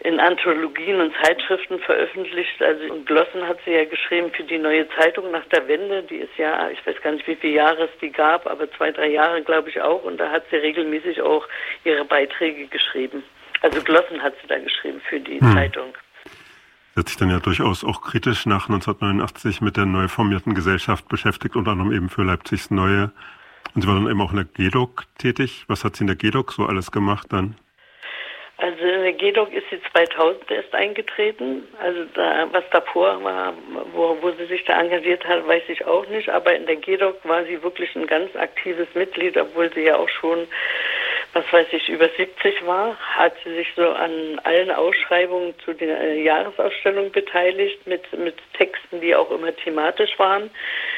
in Anthologien und Zeitschriften veröffentlicht. Also und Glossen hat sie ja geschrieben für die Neue Zeitung nach der Wende. Die ist ja, ich weiß gar nicht, wie viele Jahre es die gab, aber 2, 3 Jahre glaube ich auch. Und da hat sie regelmäßig auch ihre Beiträge geschrieben. Also Glossen hat sie da geschrieben für die Zeitung. Sie hat sich dann ja durchaus auch kritisch nach 1989 mit der neu formierten Gesellschaft beschäftigt, unter anderem eben für Leipzigs Neue. Und sie war dann eben auch in der GEDOC tätig. Was hat sie in der GEDOC so alles gemacht dann? Also in der GEDOC ist sie 2000 erst eingetreten. Also was davor war, wo sie sich da engagiert hat, weiß ich auch nicht. Aber in der GEDOC war sie wirklich ein ganz aktives Mitglied, obwohl sie ja auch schon, was weiß ich, über 70 war. Hat sie sich so an allen Ausschreibungen zu der Jahresausstellung beteiligt, mit Texten, die auch immer thematisch waren.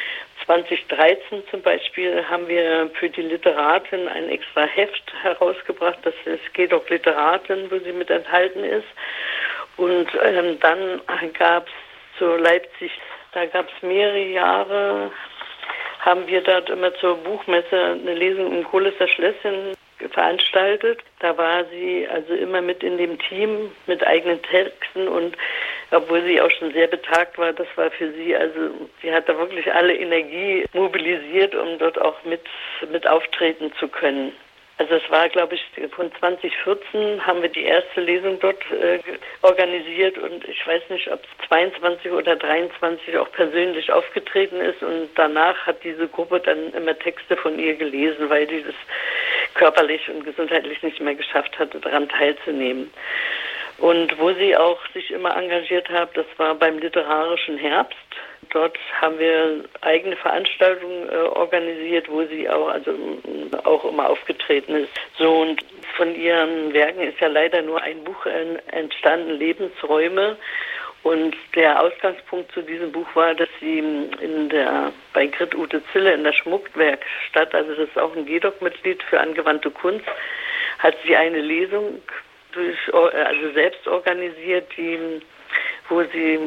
2013 zum Beispiel haben wir für die Literatin ein extra Heft herausgebracht, das ist GEDOC Literatin, wo sie mit enthalten ist. Und dann gab es zu Leipzig, da gab es mehrere Jahre, haben wir dort immer zur Buchmesse eine Lesung im Kohlisser Schlösschen veranstaltet. Da war sie also immer mit in dem Team mit eigenen Texten und obwohl sie auch schon sehr betagt war, das war für sie, also sie hat da wirklich alle Energie mobilisiert, um dort auch mit auftreten zu können. Also es war, glaube ich, von 2014 haben wir die erste Lesung dort organisiert und ich weiß nicht, ob es 22 oder 23 auch persönlich aufgetreten ist und danach hat diese Gruppe dann immer Texte von ihr gelesen, weil die das körperlich und gesundheitlich nicht mehr geschafft hatte, daran teilzunehmen. Und wo sie auch sich immer engagiert hat, das war beim Literarischen Herbst. Dort haben wir eigene Veranstaltungen organisiert, wo sie auch immer aufgetreten ist. So, und von ihren Werken ist ja leider nur ein Buch entstanden, Lebensräume. Und der Ausgangspunkt zu diesem Buch war, dass sie bei Grit Ute Zille in der Schmuckwerkstatt, also das ist auch ein GEDOC-Mitglied für angewandte Kunst, hat sie eine Lesung selbst organisiert, wo sie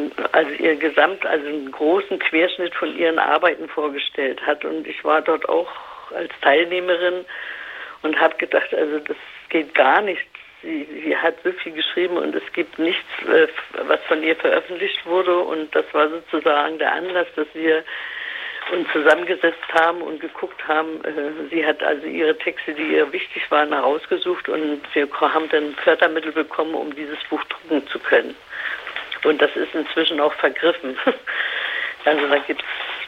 einen großen Querschnitt von ihren Arbeiten vorgestellt hat. Und ich war dort auch als Teilnehmerin und habe gedacht, also das geht gar nicht. Sie hat so viel geschrieben und es gibt nichts, was von ihr veröffentlicht wurde. Und das war sozusagen der Anlass, dass wir uns zusammengesetzt haben und geguckt haben. Sie hat also ihre Texte, die ihr wichtig waren, herausgesucht und wir haben dann Fördermittel bekommen, um dieses Buch drucken zu können. Und das ist inzwischen auch vergriffen. Also da gibt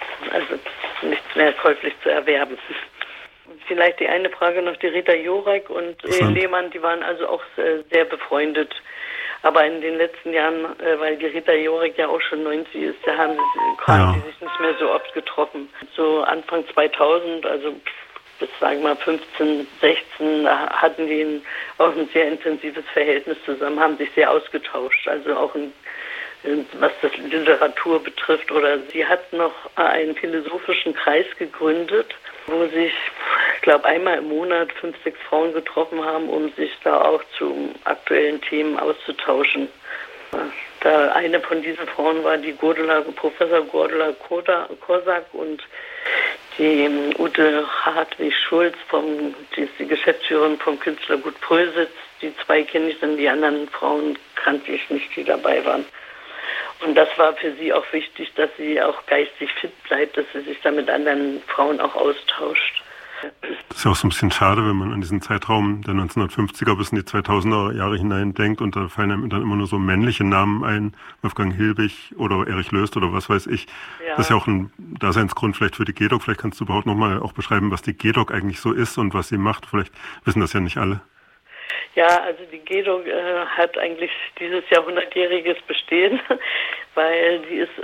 es nichts mehr käuflich zu erwerben. Vielleicht die eine Frage noch, die Rita Jorek und Lehmann, die waren also auch sehr befreundet. Aber in den letzten Jahren, weil die Rita Jorek ja auch schon 90 ist, da haben die sich nicht mehr so oft getroffen. So Anfang 2000, also bis sagen wir mal 15, 16, hatten die auch ein sehr intensives Verhältnis zusammen, haben sich sehr ausgetauscht. Also auch was das Literatur betrifft. Oder sie hat noch einen philosophischen Kreis gegründet, wo sich, ich glaube, einmal im Monat 5, 6 Frauen getroffen haben, um sich da auch zu aktuellen Themen auszutauschen. Da eine von diesen Frauen war die Professor Gordula Korsak und die Ute Hartwig-Schulz, die ist die Geschäftsführerin vom Künstlergut Prösitz. Die 2 kenne ich, dann die anderen Frauen kannte ich nicht, die dabei waren. Und das war für sie auch wichtig, dass sie auch geistig fit bleibt, dass sie sich da mit anderen Frauen auch austauscht. Das ist ja auch so ein bisschen schade, wenn man an diesen Zeitraum der 1950er bis in die 2000er Jahre hinein denkt und da fallen einem dann immer nur so männliche Namen ein, Wolfgang Hilbig oder Erich Löst oder was weiß ich. Ja. Das ist ja auch ein Daseinsgrund vielleicht für die GEDOC. Vielleicht kannst du überhaupt nochmal auch beschreiben, was die GEDOC eigentlich so ist und was sie macht. Vielleicht wissen das ja nicht alle. Ja, also die GEDOC hat eigentlich dieses Jahr 100-jähriges Bestehen, weil die ist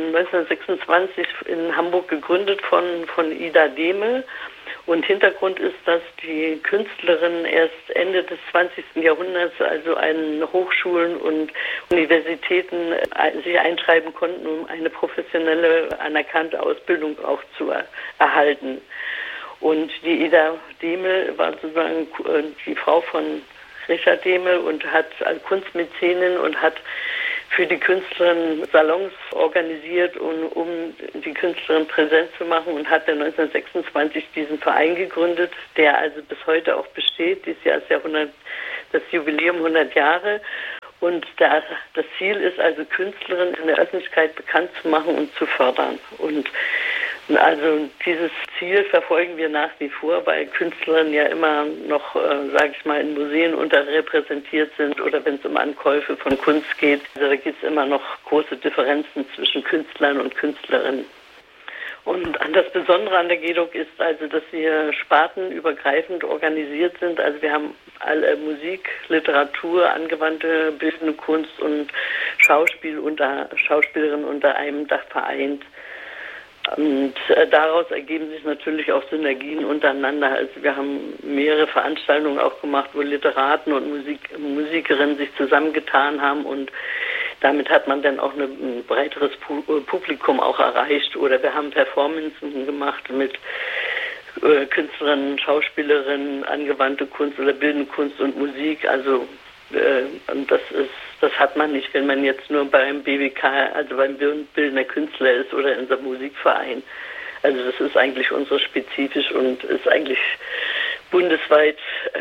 1926 in Hamburg gegründet von Ida Demel. Und Hintergrund ist, dass die Künstlerinnen erst Ende des 20. Jahrhunderts also an Hochschulen und Universitäten sich einschreiben konnten, um eine professionelle, anerkannte Ausbildung auch zu erhalten. Und die Ida Demel war sozusagen die Frau von Richard Demel und hat als Kunstmäzenin und hat für die Künstlerin Salons organisiert, um die Künstlerin präsent zu machen und hat dann 1926 diesen Verein gegründet, der also bis heute auch besteht. Dieses Jahr ist ja das Jubiläum 100 Jahre. Und das Ziel ist also, Künstlerinnen in der Öffentlichkeit bekannt zu machen und zu fördern. Und also dieses Ziel verfolgen wir nach wie vor, weil Künstlerinnen ja immer noch, sage ich mal, in Museen unterrepräsentiert sind oder wenn es um Ankäufe von Kunst geht. Also da gibt es immer noch große Differenzen zwischen Künstlern und Künstlerinnen. Und das Besondere an der GEDOC ist also, dass wir spartenübergreifend organisiert sind. Also wir haben alle Musik, Literatur, angewandte bildende Kunst und Schauspielerinnen unter einem Dach vereint. Und daraus ergeben sich natürlich auch Synergien untereinander. Also wir haben mehrere Veranstaltungen auch gemacht, wo Literaten und Musikerinnen sich zusammengetan haben und damit hat man dann auch ein breiteres Publikum auch erreicht. Oder wir haben Performances gemacht mit Künstlerinnen, Schauspielerinnen, angewandte Kunst oder bildende Kunst und Musik. Also und das hat man nicht, wenn man jetzt nur beim BWK, also beim Bildender Künstler ist oder in unserem Musikverein. Also das ist eigentlich unsere spezifisch und ist eigentlich bundesweit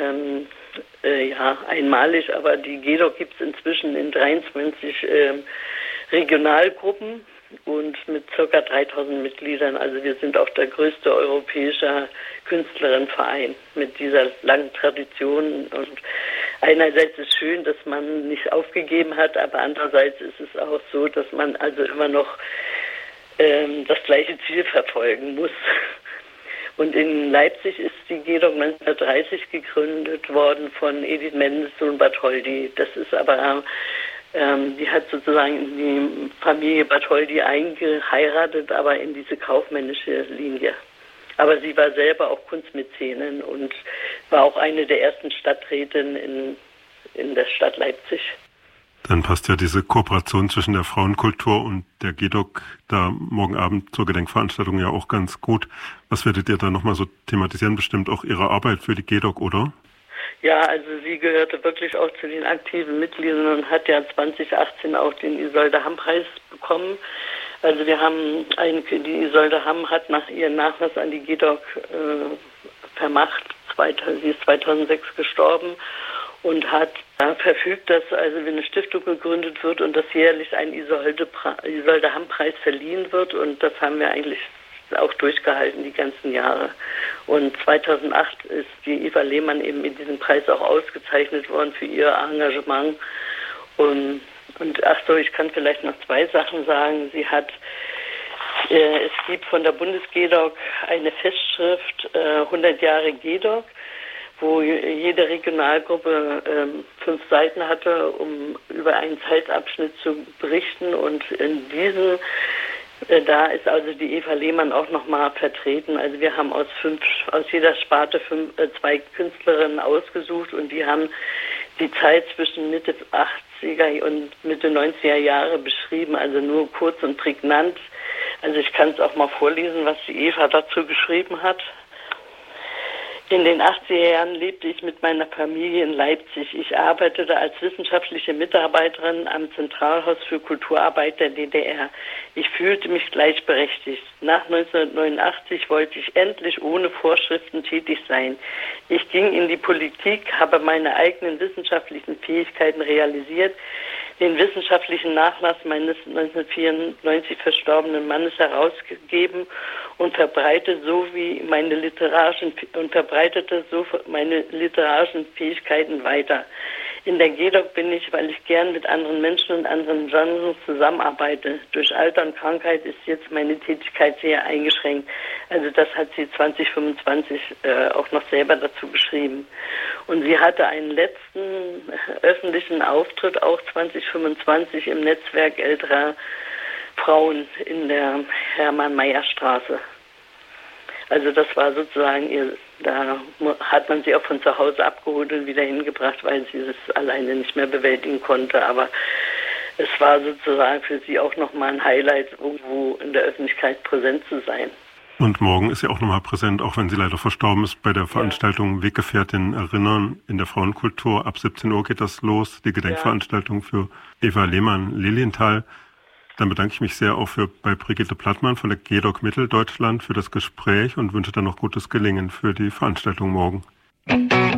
einmalig, aber die GEDOC gibt es inzwischen in 23 Regionalgruppen und mit ca. 3000 Mitgliedern. Also wir sind auch der größte europäische Künstlerinnenverein mit dieser langen Tradition. Und einerseits ist schön, dass man nicht aufgegeben hat, aber andererseits ist es auch so, dass man also immer noch das gleiche Ziel verfolgen muss. Und in Leipzig ist die GEDOC 1930 gegründet worden von Edith Mendelssohn Bartholdy. Das ist aber, die hat sozusagen in die Familie Bartholdy eingeheiratet, aber in diese kaufmännische Linie. Aber sie war selber auch Kunstmäzenin und war auch eine der ersten Stadträtinnen in der Stadt Leipzig. Dann passt ja diese Kooperation zwischen der Frauenkultur und der GEDOC da morgen Abend zur Gedenkveranstaltung ja auch ganz gut. Was werdet ihr da nochmal so thematisieren? Bestimmt auch Ihre Arbeit für die GEDOC, oder? Ja, also sie gehörte wirklich auch zu den aktiven Mitgliedern und hat ja 2018 auch den Isolde-Hamm-Preis bekommen. Also wir haben die Isolde Hamm hat nach ihrem Nachlass an die GEDOC vermacht. Sie ist 2006 gestorben und hat verfügt, dass also wenn eine Stiftung gegründet wird und dass jährlich ein Isolde-Hamm-Preis verliehen wird, und das haben wir eigentlich auch durchgehalten die ganzen Jahre. Und 2008 ist die Eva Lehmann eben mit diesem Preis auch ausgezeichnet worden für ihr Engagement. Und ich kann vielleicht noch zwei Sachen sagen. Es gibt von der Bundes-GEDOC eine Festschrift 100 Jahre GEDOC, wo jede Regionalgruppe 5 Seiten hatte, um über einen Zeitabschnitt zu berichten. Und in diesem, da ist also die Eva Lehmann auch nochmal vertreten. Also wir haben aus jeder Sparte 2 Künstlerinnen ausgesucht und die haben die Zeit zwischen Mitte 80er und Mitte 90er Jahre beschrieben, also nur kurz und prägnant. Also ich kann es auch mal vorlesen, was die Eva dazu geschrieben hat. In den 80er Jahren lebte ich mit meiner Familie in Leipzig. Ich arbeitete als wissenschaftliche Mitarbeiterin am Zentralhaus für Kulturarbeit der DDR. Ich fühlte mich gleichberechtigt. Nach 1989 wollte ich endlich ohne Vorschriften tätig sein. Ich ging in die Politik, habe meine eigenen wissenschaftlichen Fähigkeiten realisiert, den wissenschaftlichen Nachlass meines 1994 verstorbenen Mannes herausgegeben und verbreitete so meine literarischen Fähigkeiten weiter. In der GEDOC bin ich, weil ich gern mit anderen Menschen und anderen Genres zusammenarbeite. Durch Alter und Krankheit ist jetzt meine Tätigkeit sehr eingeschränkt. Also das hat sie 2025 auch noch selber dazu geschrieben. Und sie hatte einen letzten öffentlichen Auftritt, auch 2025, im Netzwerk älterer Frauen in der Hermann-Mayer-Straße. Also das war sozusagen da hat man sie auch von zu Hause abgeholt und wieder hingebracht, weil sie das alleine nicht mehr bewältigen konnte. Aber es war sozusagen für sie auch nochmal ein Highlight, irgendwo in der Öffentlichkeit präsent zu sein. Und morgen ist sie auch nochmal präsent, auch wenn sie leider verstorben ist, bei der Veranstaltung Weggefährtin erinnern in der Frauenkultur. Ab 17 Uhr geht das los, die Gedenkveranstaltung für Eva Lehmann-Lilienthal. Dann bedanke ich mich sehr auch bei Brigitte Plattmann von der GEDOC Mitteldeutschland für das Gespräch und wünsche dann noch gutes Gelingen für die Veranstaltung morgen.